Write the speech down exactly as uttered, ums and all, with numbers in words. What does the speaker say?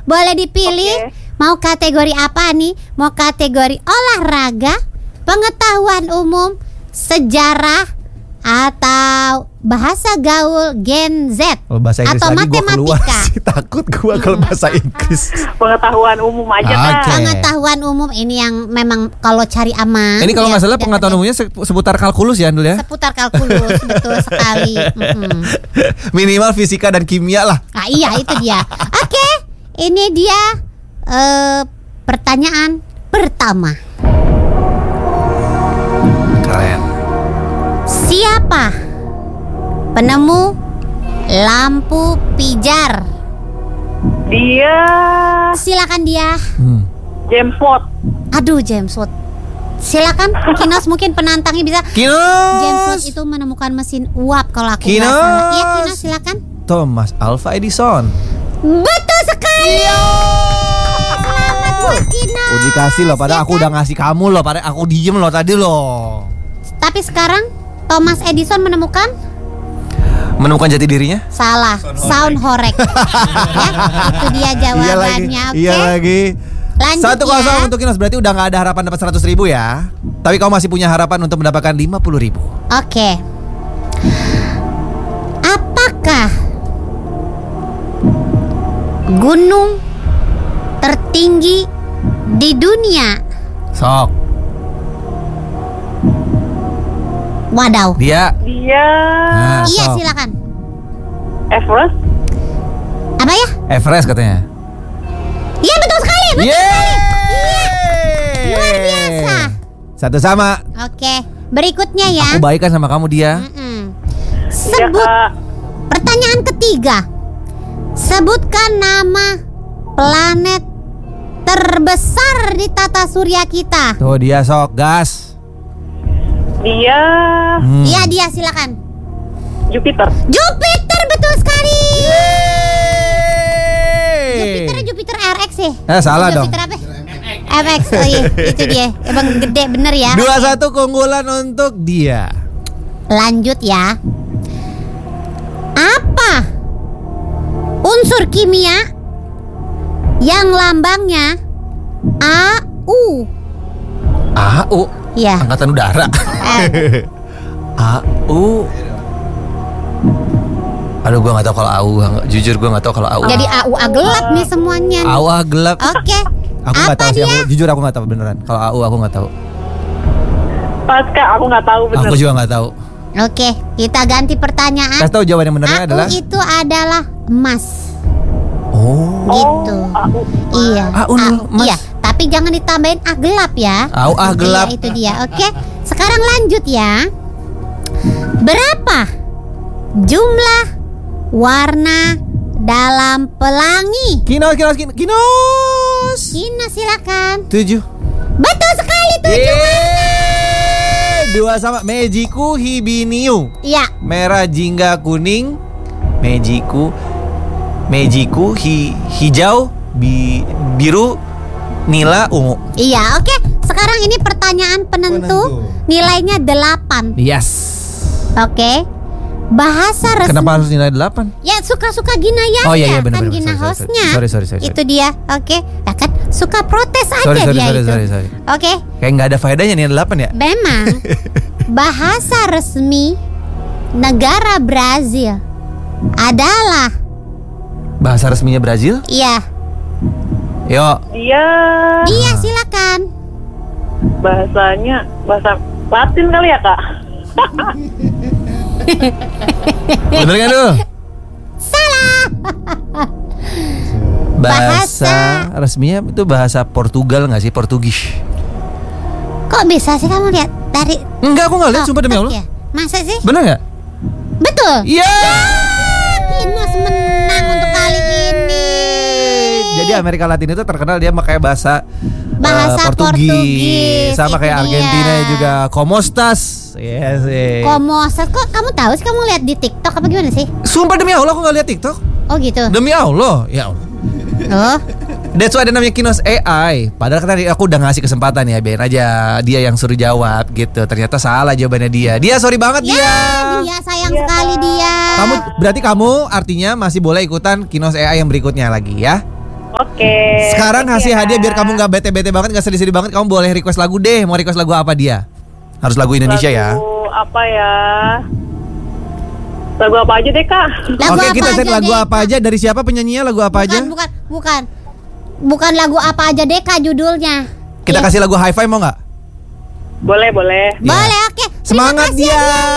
Boleh dipilih. Okay. Mau kategori apa nih? Mau kategori olahraga, pengetahuan umum, sejarah, atau bahasa gaul Gen Z? Kalau bahasa Inggris atau lagi gue keluar matematika? sih. Takut gue kalau bahasa Inggris. Pengetahuan umum aja Oke. Kak. Pengetahuan umum ini yang memang kalau cari aman. Ini kalau ya, nggak salah udah pengetahuan ada. umumnya se- seputar kalkulus ya dulu ya. Seputar kalkulus, betul sekali. Mm-mm. Minimal fisika dan kimia lah. Nah, iya itu dia. Oke, ini dia eh, pertanyaan pertama. Keren. Siapa penemu lampu pijar? Dia Silakan dia. Hmm. James Watt. Aduh, James Watt. Silakan Kinos, mungkin penantangnya bisa. James Watt Kinos. itu menemukan mesin uap kalau aku nggak Kinos. salah. Iya, Kinos silakan. Thomas Alva Edison. Betul sekali. Selamat buat Kinos. Udah dikasih loh, padahal aku udah ngasih kamu loh, padahal aku diem loh tadi loh. Tapi sekarang Thomas Edison menemukan Menemukan jati dirinya? salah, sound horek. Ya, itu dia jawabannya. Oke. Iya lagi. Lanjut Satu ya. kosong untuk Kinos, berarti udah nggak ada harapan dapat seratus ribu ya. Tapi kamu masih punya harapan untuk mendapatkan lima puluh ribu. Oke. Apakah gunung tertinggi di dunia? Sok. Wadaw. Dia. Dia Nah, Iya, sok. silakan. Everest. Apa ya? Everest katanya. Iya, betul sekali. Betul Yeay. sekali. Luar biasa. Satu sama. Oke, berikutnya ya. Aku baik kan sama kamu dia. Mm-mm. Iya Sebut Kak. pertanyaan ketiga. Sebutkan nama planet terbesar di tata surya kita. Tuh dia sok gas. Dia Hmm. Iya, dia silakan. Jupiter. Jupiter, betul sekali. Yeay. Jupiter Jupiter R X ya? Eh, salah dong. Jupiter apa? M X. Oh iya, itu dia. Emang gede bener ya. Dua satu keunggulan untuk dia. Lanjut ya. Apa unsur kimia yang lambangnya A U? A U. Ya. Angkatan Udara. Eh, A U. Aduh, gue nggak tahu kalau A U. Jujur gue nggak tahu kalau A U. jadi A U A gelap nih semuanya. A U A gelap. Oke. Aku nggak Apa tahu sih. dia? Aku, jujur aku nggak tahu beneran. Kalau A U aku nggak tahu. Pas Kak, aku nggak tahu bener. Aku juga nggak tahu. Oke, kita ganti pertanyaan. Kasih tahu jawaban yang benernya A U adalah. itu adalah emas. Oh. Gitu. A U. Iya. A U emas. Iya, tapi jangan ditambahin A gelap ya. A U A gelap. Iya, itu dia. Oke. Sekarang lanjut ya. Berapa jumlah warna dalam pelangi? Kinos, kinos, kinos. Kinos. Kina silakan. Tujuh. Betul sekali tujuh. Yeay. Dua sama. Mejiku Hibiniu. Iya. Merah jingga kuning. Mejiku. Mejiku hi, hijau bi, biru nila ungu. Iya, oke. Sekarang ini pertanyaan penentu. Penentu. Nilainya delapan. Yes. Oke. Bahasa resmi. Kenapa harus nilai delapan? Ya suka-suka Gina ya. Oh, iya, iya, benar, kan benar. Gina Sorry, sorry, hostnya. sorry, sorry, sorry, sorry. Itu dia. Oke. Ya kan suka protes aja Sorry, sorry, dia sorry, itu. sorry, sorry. Oke. Kayak nggak ada faedahnya nih delapan ya? Memang bahasa resmi negara Brazil adalah Bahasa resminya Brazil? iya. Yuk. Dia Iya, silakan. bahasanya bahasa Latin kali ya Kak. Bener kan tuh? Salah. Bahasa Bahasa- resminya itu bahasa Portugal nggak sih? Portugis? Kok bisa sih kamu lihat dari Enggak, aku nggak lihat. Sumpah demi otak Allah. ya? Masa sih? Bener nggak? Betul. Iya. Kinos menang untuk kali ini. Jadi Amerika Latin itu terkenal dia pakai bahasa Bahasa eh, Portugis. Portugis, Sama itu kayak dia. Argentina juga Komostas. Yes, yes. Komosat, kok kamu tahu sih, kamu lihat di TikTok apa gimana sih? Sumpah demi Allah aku nggak lihat TikTok. Oh gitu. Demi Allah, ya Allah. Oh. That's why ada namanya Kinos A I. Padahal kan tadi aku udah ngasih kesempatan ya, biarin aja dia yang suruh jawab gitu. Ternyata salah jawabannya dia. Dia sorry banget Ya, dia. dia sayang Iya. sekali dia. Kamu berarti kamu artinya masih boleh ikutan Kinos A I yang berikutnya lagi ya. Oke. Sekarang thank kasih you ya. hadiah biar kamu nggak bete-bete banget, nggak sedih-sedih banget. Kamu boleh request lagu deh. Mau request lagu apa dia? Harus lagu Indonesia ya. Lagu apa ya? Lagu apa aja deh kak? Lagu Oke, apa kita set aja lagu deh, apa aja. Dari siapa penyanyinya? Lagu apa aja? Bukan, bukan, bukan. Bukan lagu apa aja deh kak judulnya. Kita Iya. kasih lagu Hi-Fi mau nggak? Boleh boleh. Iya. Boleh, oke. Terima Semangat kasih ya, dia.